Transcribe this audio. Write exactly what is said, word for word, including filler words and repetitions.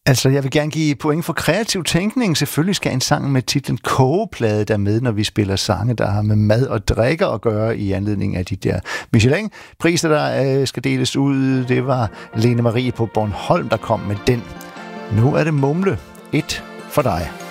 Altså, jeg vil gerne give point for kreativ tænkning. Selvfølgelig skal en sang med titlen Kogeplade der med, når vi spiller sange, der har med mad og drikker at gøre i anledning af de der Michelin-priser, der øh, skal deles ud. Det var Lene Marie på Bornholm, der kom med den. Nu er det Mumle. Et for dig.